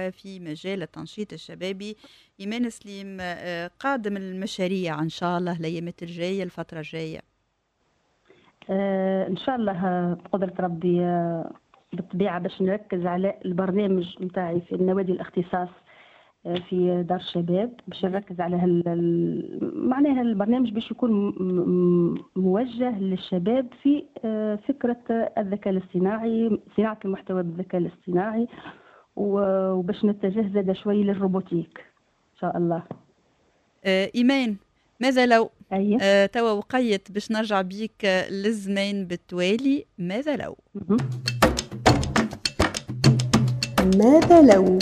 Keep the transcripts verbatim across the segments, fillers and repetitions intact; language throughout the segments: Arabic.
في مجال التنشيط الشبابي. إيمان سليم، آه، قادم المشاريع إن شاء الله الأيامات الجاية الفترة الجاية. آه، ان شاء الله آه، بقدرة ربي آه، بالطبيعة باش نركز على البرنامج متاعي في النوادي الاختصاص آه، في دار الشباب، باش نركز على هال ال- معناها البرنامج باش يكون م- م- موجه للشباب في آه، فكرة الذكاء الاصطناعي، صناعة المحتوى بالذكاء الاصطناعي، و- وباش نتجه زاد شوي للروبوتيك ان شاء الله. آه، إيمان، ماذا لو اي. آه، توا وقيت باش نرجع بيك آه، للزمان بالتوالي، ماذا لو؟ مهم. ماذا لو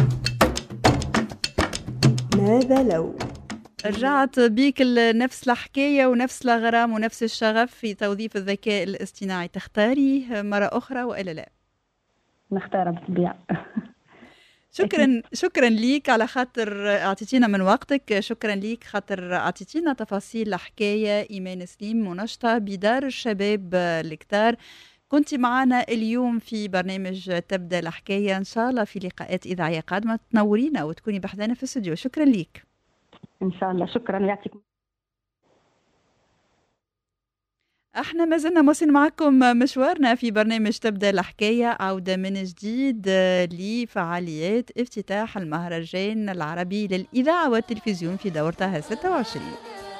ماذا لو رجعت بيك نفس الحكاية ونفس الغرام ونفس الشغف في توظيف الذكاء الاصطناعي، تختاري مرة أخرى وإلا لا؟ نختار بالطبيعة. شكرا شكرا ليك على خاطر اعطيتينا من وقتك، شكرا ليك خاطر اعطيتينا تفاصيل الحكاية. إيمان سليم، منشطة بدار الشباب الكتار، كنت معنا اليوم في برنامج تبدأ الحكاية. إن شاء الله في لقاءات إذاعية قادمة تنورينا وتكوني بحذانا في الاستوديو. شكرا ليك. ان شاء الله، شكرا، يعطيكم. احنا ما زلنا مواصلين معكم مشوارنا في برنامج تبدأ الحكاية، عودة من جديد لفعاليات افتتاح المهرجان العربي للإذاعة والتلفزيون في دورتها ستة وعشرين.